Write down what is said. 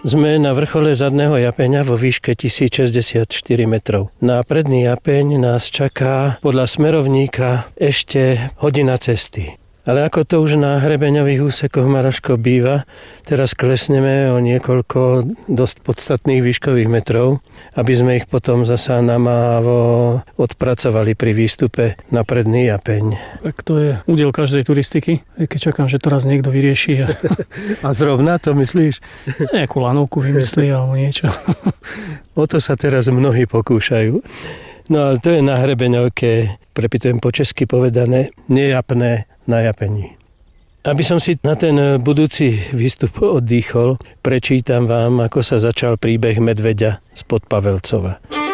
Sme na vrchole zadného japeňa vo výške 1064 metrov. Na predný japeň nás čaká podľa smerovníka ešte hodina cesty. Ale ako to už na hrebeňových úsekoch Maraško býva, teraz klesneme o niekoľko dosť podstatných výškových metrov, aby sme ich potom zasa namávo odpracovali pri výstupe na predný japeň. Tak to je údel každej turistiky, keď čakám, že to raz niekto vyrieši. A zrovna to myslíš? Nejakú lanovku vymyslí alebo niečo. O to sa teraz mnohí pokúšajú. No ale to je na hrebeňovke, prepytujem po česky povedané, nejapné na japení. Aby som si na ten budúci výstup oddychol, prečítam vám, ako sa začal príbeh medveďa z Podpavelcova.